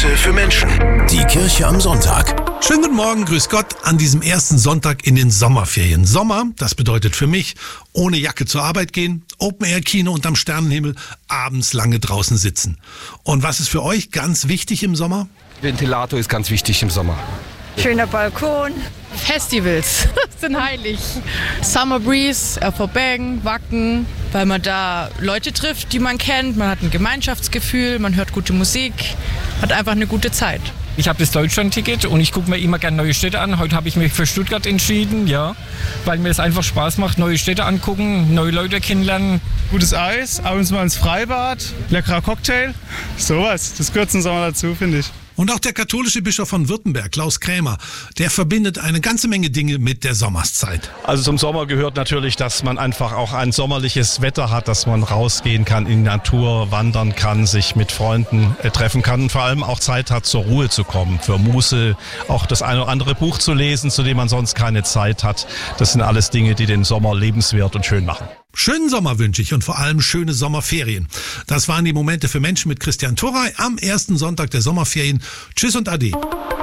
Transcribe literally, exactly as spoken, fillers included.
Momente für Menschen. Die Kirche am Sonntag. Schönen guten Morgen, grüß Gott, an diesem ersten Sonntag in den Sommerferien. Sommer, das bedeutet für mich, ohne Jacke zur Arbeit gehen, Open-Air-Kino unterm Sternenhimmel, abends lange draußen sitzen. Und was ist für euch ganz wichtig im Sommer? Ventilator ist ganz wichtig im Sommer. Schöner Balkon. Festivals sind heilig. Summer Breeze, R V Bang, Wacken, weil man da Leute trifft, die man kennt. Man hat ein Gemeinschaftsgefühl, man hört gute Musik, hat einfach eine gute Zeit. Ich habe das Deutschland-Ticket und ich gucke mir immer gerne neue Städte an. Heute habe ich mich für Stuttgart entschieden, ja, weil mir es einfach Spaß macht, neue Städte angucken, neue Leute kennenlernen. Gutes Eis, abends mal ins Freibad, leckerer Cocktail, sowas. Das gehört zum Sommer dazu, finde ich. Und auch der katholische Bischof von Württemberg, Klaus Krämer, der verbindet eine ganze Menge Dinge mit der Sommerszeit. Also zum Sommer gehört natürlich, dass man einfach auch ein sommerliches Wetter hat, dass man rausgehen kann, in die Natur wandern kann, sich mit Freunden äh, treffen kann und vor allem auch Zeit hat, zur Ruhe zu kommen, für Muße, auch das eine oder andere Buch zu lesen, zu dem man sonst keine Zeit hat. Das sind alles Dinge, die den Sommer lebenswert und schön machen. Schönen Sommer wünsche ich und vor allem schöne Sommerferien. Das waren die Momente für Menschen mit Christian Torrey am ersten Sonntag der Sommerferien. Tschüss und Ade.